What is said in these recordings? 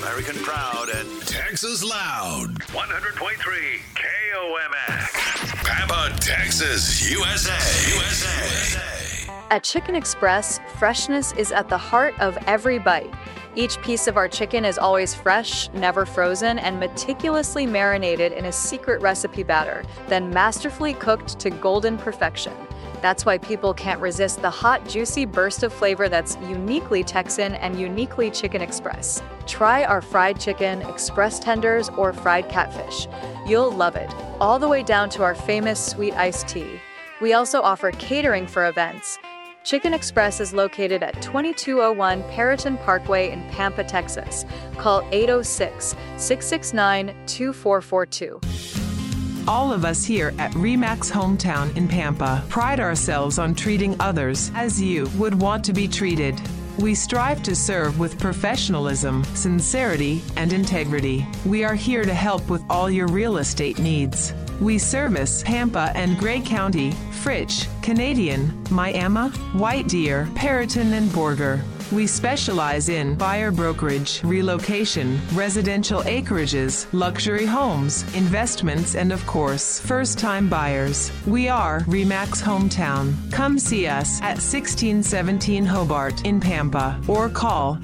American proud and Texas loud. 100.3 KOMX. Pampa, Texas, USA. At Chicken Express, freshness is at the heart of every bite. Each piece of our chicken is always fresh, never frozen, and meticulously marinated in a secret recipe batter, then masterfully cooked to golden perfection. That's why people can't resist the hot, juicy burst of flavor that's uniquely Texan and uniquely Chicken Express. Try our fried chicken, express tenders, or fried catfish. You'll love it, all the way down to our famous sweet iced tea. We also offer catering for events. Chicken Express is located at 2201 Perriton Parkway in Pampa, Texas. Call 806-669-2442. All of us here at RE/MAX Hometown in Pampa pride ourselves on treating others as you would want to be treated. We strive to serve with professionalism, sincerity, and integrity. We are here to help with all your real estate needs. We service Pampa and Gray County, Fritch, Canadian, Miami, White Deer, Perriton, and Borger. We specialize in buyer brokerage, relocation, residential acreages, luxury homes, investments, and of course, first-time buyers. We are RE/MAX Hometown. Come see us at 1617 Hobart in Pampa or call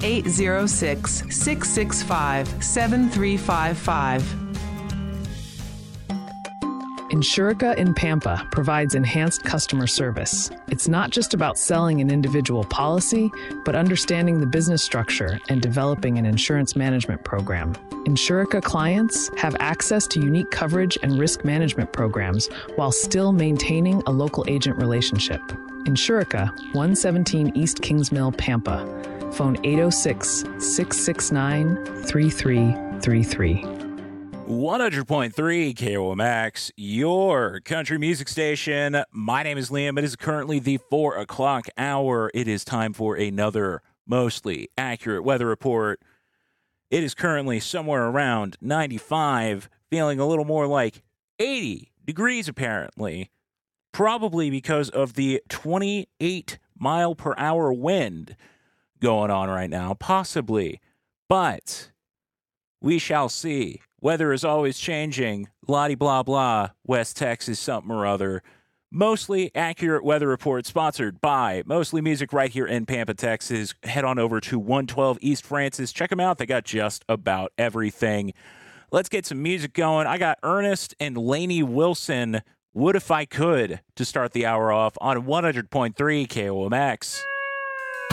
806-665-7355. Insurica in Pampa provides enhanced customer service. It's not just about selling an individual policy, but understanding the business structure and developing an insurance management program. Insurica clients have access to unique coverage and risk management programs while still maintaining a local agent relationship. Insurica, 117 East Kings Mill, Pampa. Phone 806-669-3333. 100.3 KOMX, your country music station. My name is Liam. It is currently the 4 o'clock hour. It is time for another mostly accurate weather report. It is currently somewhere around 95, feeling a little more like 80 degrees apparently, probably because of the 28 mile per hour wind going on right now, possibly, but we shall see. Weather is always changing. La-di-blah-blah. West Texas something or other. Mostly accurate weather report sponsored by Mostly Music right here in Pampa, Texas. Head on over to 112 East Francis. Check them out. They got just about everything. Let's get some music going. I got Ernest and Lainey Wilson, Would If I Could, to start the hour off on 100.3 KOMX.